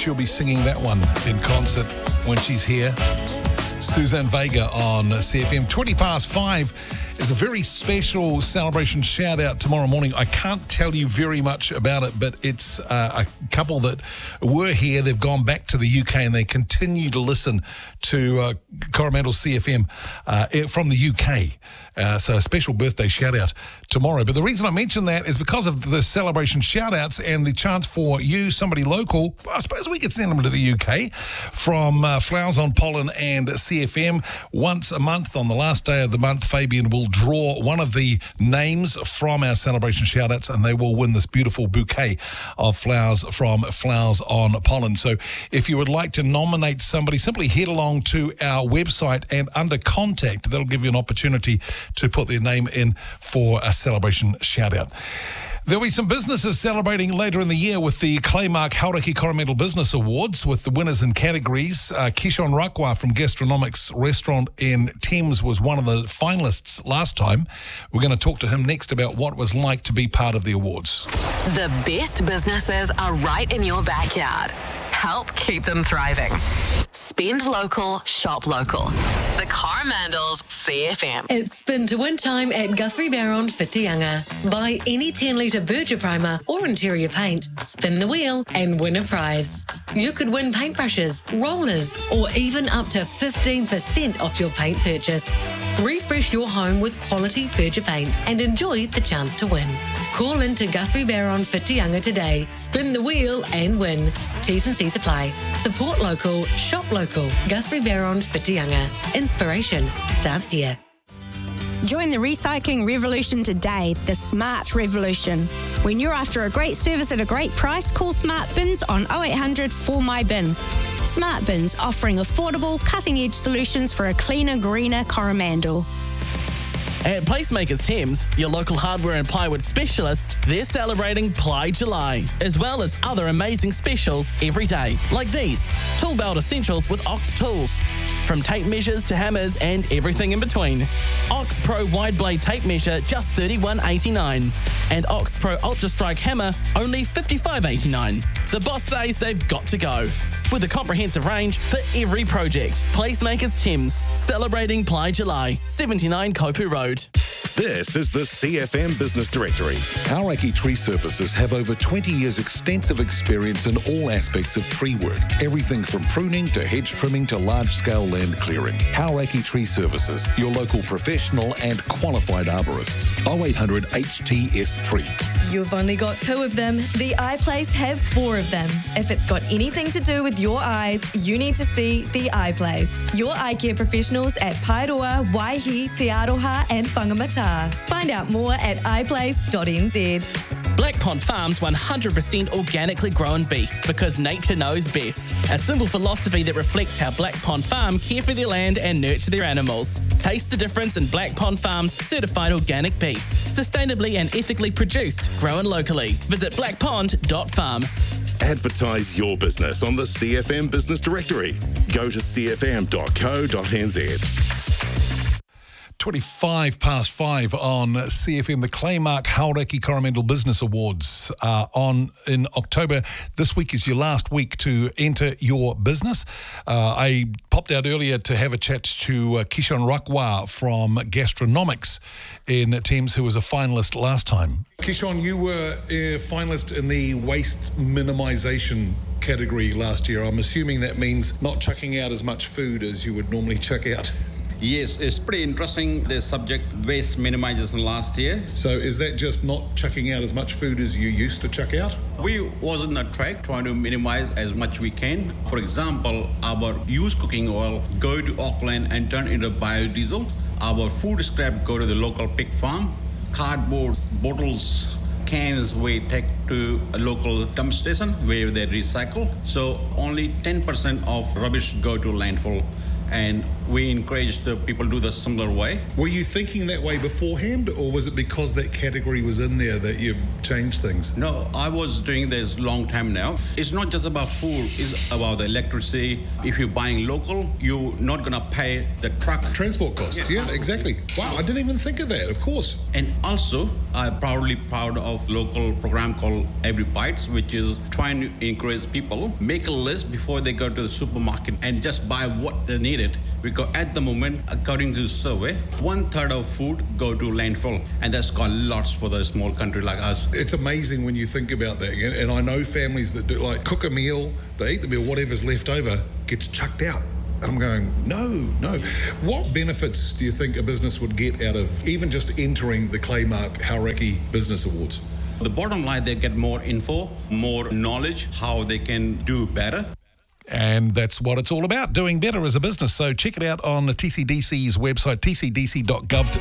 she'll be singing that one in concert when she's here. Suzanne Vega on CFM. 5:20 is a very special celebration shout out tomorrow morning. I can't tell you very much about it, but it's a couple that were here. They've gone back to the UK and they continue to listen to Coromandel CFM from the UK. So a special birthday shout out tomorrow. But the reason I mention that is because of the celebration shout outs and the chance for you, somebody local. I suppose we could send them to the UK from Flowers on Pollen and CFM. Once a month on the last day of the month, Fabian will draw one of the names from our celebration shout outs and they will win this beautiful bouquet of flowers from Flowers on Pollen. So if you would like to nominate somebody, simply head along to our website and under contact, that'll give you an opportunity to put their name in for a celebration shout out. There'll be some businesses celebrating later in the year with the Claymark Hauraki Coromandel Business Awards with the winners in categories. Kishon Rakwa from Gastronomics Restaurant in Thames was one of the finalists last time. We're going to talk to him next about what it was like to be part of the awards. The best businesses are right in your backyard. Help keep them thriving. Spend local, shop local. The Coromandel's CFM. It's spin to win time at Guthrie Barron Whitianga. Buy any 10-litre Berger primer or interior paint, spin the wheel and win a prize. You could win paintbrushes, rollers or even up to 15% off your paint purchase. Refresh your home with quality Berger paint and enjoy the chance to win. Call in to Guthrie Barron Whitianga today. Spin the wheel and win. T's and C's apply. Support local, shop local. Guthrie Barron Whitianga. Inspiration starts here. Join the recycling revolution today, the smart revolution. When you're after a great service at a great price, call Smart Bins on 0800 4MyBin. Smart Bins offering affordable, cutting-edge solutions for a cleaner, greener Coromandel. At Placemakers Thames, your local hardware and plywood specialist, they're celebrating Ply July, as well as other amazing specials every day, like these. Tool belt essentials with Ox tools. From tape measures to hammers and everything in between. Ox Pro wide blade tape measure, just $31.89. And Ox Pro Ultra Strike hammer, only $55.89. The boss says they've got to go. With a comprehensive range for every project. Placemakers Thames, celebrating Ply July, 79 Kopu Road. This is the CFM Business Directory. Hauraki Tree Services have over 20 years extensive experience in all aspects of tree work. Everything from pruning to hedge trimming to large-scale land clearing. Hauraki Tree Services, your local professional and qualified arborists. 0800 HTS Tree. You've only got 2 of them. The Eye Place have 4 of them. If it's got anything to do with your eyes, you need to see the Eye Place. Your eye care professionals at Paeroa, Waihi, Te Aroha and Whangamata. Find out more at eyeplace.nz. Black Pond Farms 100% organically grown beef because nature knows best. A simple philosophy that reflects how Black Pond Farm care for their land and nurture their animals. Taste the difference in Black Pond Farms certified organic beef. Sustainably and ethically produced, grown locally. Visit blackpond.farm. Advertise your business on the CFM Business Directory. Go to cfm.co.nz. 5:25 on CFM. The Claymark Hauraki Coromandel Business Awards are on in October. This week is your last week to enter your business. I popped out earlier to have a chat to Kishon Rakwa from Gastronomics in Thames, who was a finalist last time. Kishon, you were a finalist in the waste minimisation category last year. I'm assuming that means not chucking out as much food as you would normally chuck out. Yes, it's pretty interesting, the subject waste minimization last year. So is that just not chucking out as much food as you used to chuck out? We was on the track trying to minimize as much we can. For example, our used cooking oil go to Auckland and turn into biodiesel. Our food scrap go to the local pig farm. Cardboard, bottles, cans we take to a local dump station where they recycle. So only 10% of rubbish go to landfill. and we encourage the people to do the similar way. Were you thinking that way beforehand, or was it because that category was in there that you changed things? No, I was doing this long time now. It's not just about food, it's about the electricity. If you're buying local, you're not going to pay the truck. Transport costs, yeah, exactly. Wow, I didn't even think of that, of course. And also, I'm proud of local program called Every Bites, which is trying to encourage people, make a list before they go to the supermarket and just buy what they needed. Because at the moment, according to the survey, 1/3 of food go to landfill, and that's got lots for the small country like us. It's amazing when you think about that, and I know families that do like cook a meal, they eat the meal, whatever's left over gets chucked out. And I'm going, no. What benefits do you think a business would get out of even just entering the Claymark Hauraki Business Awards? The bottom line, they get more info, more knowledge, how they can do better. And that's what it's all about, doing better as a business. So check it out on TCDC's website, tcdc.gov.